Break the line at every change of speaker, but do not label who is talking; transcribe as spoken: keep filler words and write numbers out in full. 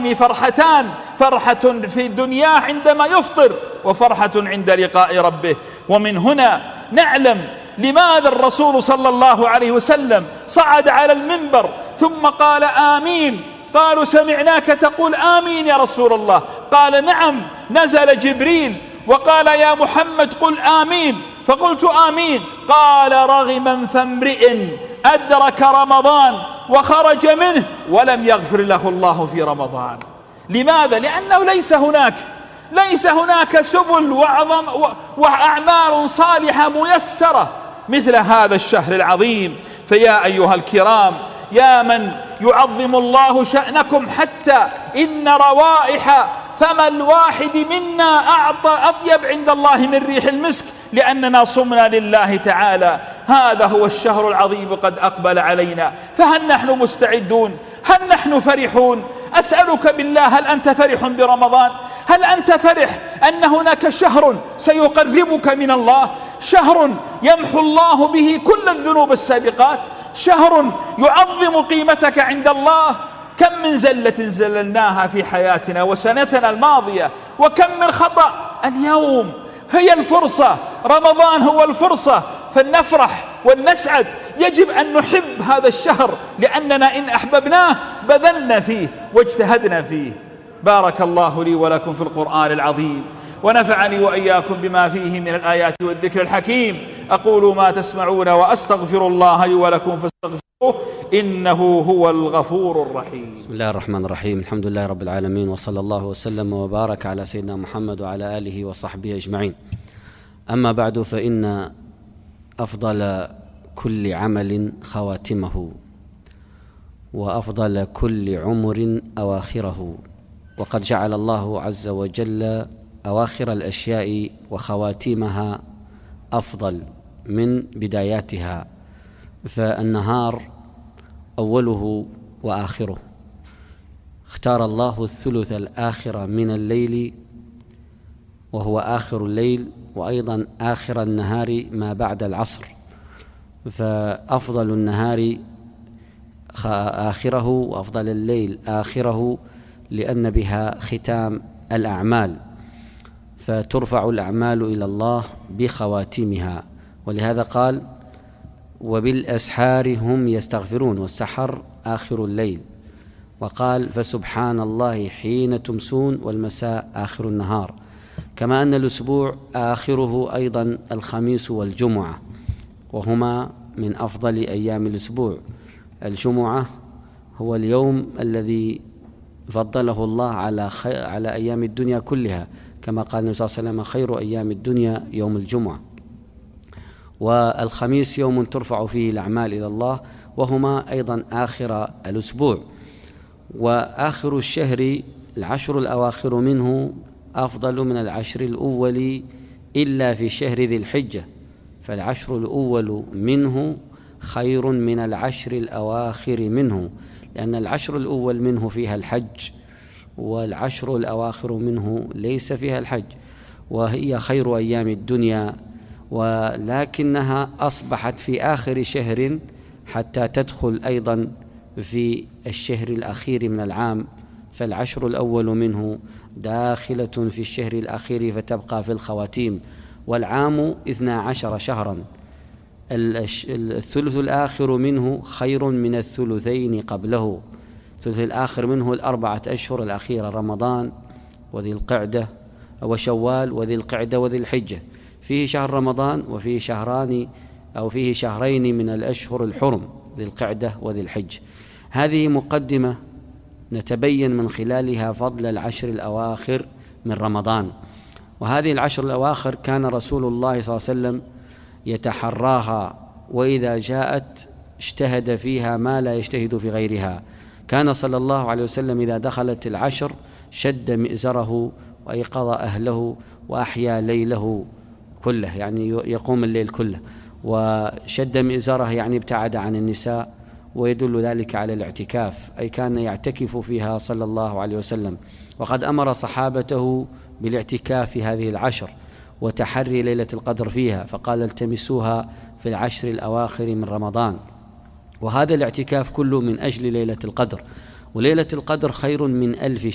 الصائم فرحتان: فرحة في الدنيا عندما يفطر، وفرحة عند لقاء ربه. ومن هنا نعلم لماذا الرسول صلى الله عليه وسلم صعد على المنبر ثم قال آمين. قالوا: سمعناك تقول آمين يا رسول الله. قال: نعم، نزل جبريل وقال: يا محمد قل آمين، فقلت آمين. قال: رغما فامرئ أدرك رمضان وخرج منه ولم يغفر له الله في رمضان. لماذا؟ لأنه ليس هناك ليس هناك سبل وعظم وأعمال صالحة ميسرة مثل هذا الشهر العظيم. فيا أيها الكرام، يا من يعظم الله شأنكم، حتى إن روائح فم الواحد منا أعطى أطيب عند الله من ريح المسك، لأننا صمنا لله تعالى. هذا هو الشهر العظيم قد أقبل علينا، فهل نحن مستعدون؟ هل نحن فرحون؟ أسألك بالله، هل أنت فرح برمضان؟ هل أنت فرح أن هناك شهر سيقربك من الله، شهر يمحو الله به كل الذنوب السابقات، شهر يعظم قيمتك عند الله؟ كم من زلة زللناها في حياتنا وسنتنا الماضية، وكم من خطأ. اليوم هي الفرصة، رمضان هو الفرصة، فلنفرح ولنسعد. يجب أن نحب هذا الشهر، لأننا إن أحببناه بذلنا فيه واجتهدنا فيه. بارك الله لي ولكم في القرآن العظيم، ونفعني وإياكم بما فيه من الآيات والذكر الحكيم. أقول ما تسمعون وأستغفر الله لي ولكم فاستغفروه إنه هو الغفور الرحيم.
بسم الله الرحمن الرحيم. الحمد لله رب العالمين، وصلى الله وسلم وبارك على سيدنا محمد وعلى آله وصحبه أجمعين. أما بعد، فإن أفضل كل عمل خواتمه، وأفضل كل عمر أواخره. وقد جعل الله عز وجل أواخر الأشياء وخواتيمها أفضل من بداياتها، فالنهار أوله وآخره. اختار الله الثلث الآخر من الليل وهو آخر الليل، وأيضا آخر النهار ما بعد العصر، فأفضل النهار آخره وأفضل الليل آخره، لأن بها ختام الأعمال، فترفع الأعمال إلى الله بخواتيمها. ولهذا قال: وبالأسحار هم يستغفرون، والسحر آخر الليل. وقال: فسبحان الله حين تمسون، والمساء آخر النهار. كما أن الأسبوع آخره أيضا الخميس والجمعة، وهما من أفضل أيام الأسبوع. الجمعة هو اليوم الذي فضله الله على على أيام الدنيا كلها، كما قال النبي صلى الله عليه وسلم: خير أيام الدنيا يوم الجمعة. والخميس يوم ترفع فيه الأعمال إلى الله، وهما أيضا آخر الأسبوع. وآخر الشهر العشر الأواخر منه أفضل من العشر الأول إلا في شهر ذي الحجة، فالعشر الأول منه خير من العشر الأواخر منه، لأن العشر الأول منه فيها الحج، والعشر الأواخر منه ليس فيها الحج، وهي خير أيام الدنيا، ولكنها أصبحت في آخر شهر حتى تدخل أيضا في الشهر الأخير من العام، فالعشر الأول منه داخلة في الشهر الأخير فتبقى في الخواتيم. والعام اثنا عشر شهرا، الثلث الآخر منه خير من الثلثين قبله. الثلث الآخر منه الأربعة أشهر الأخيرة: رمضان وذي القعدة وشوال وذي القعدة وذي الحجة، فيه شهر رمضان وفيه شهران أو فيه شهرين من الأشهر الحرم، ذي القعدة وذي الحج. هذه مقدمة نتبين من خلالها فضل العشر الأواخر من رمضان. وهذه العشر الأواخر كان رسول الله صلى الله عليه وسلم يتحراها، وإذا جاءت اجتهد فيها ما لا يجتهد في غيرها. كان صلى الله عليه وسلم إذا دخلت العشر شد مئزره وأيقظ أهله وأحيا ليله كله، يعني يقوم الليل كله. وشد مئزره يعني ابتعد عن النساء، ويدل ذلك على الاعتكاف، أي كان يعتكف فيها صلى الله عليه وسلم. وقد أمر صحابته بالاعتكاف في هذه العشر وتحري ليلة القدر فيها، فقال: التمسوها في العشر الأواخر من رمضان. وهذا الاعتكاف كله من أجل ليلة القدر، وليلة القدر خير من ألف